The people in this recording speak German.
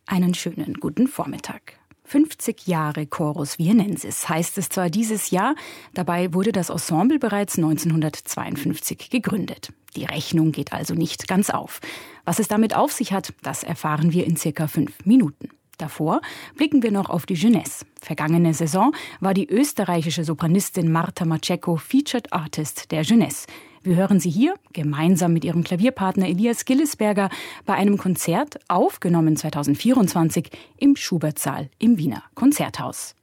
Einen schönen guten Vormittag. 50 Jahre Chorus Viennensis heißt es zwar dieses Jahr, dabei wurde das Ensemble bereits 1952 gegründet. Die Rechnung geht also nicht ganz auf. Was es damit auf sich hat, das erfahren wir in circa 5 Minuten. Davor blicken wir noch auf die Jeunesse. Vergangene Saison war die österreichische Sopranistin Marta Matscheko Featured Artist der Jeunesse. Wir hören sie hier, gemeinsam mit ihrem Klavierpartner Elias Gillesberger, bei einem Konzert, aufgenommen 2024, im Schubertsaal im Wiener Konzerthaus.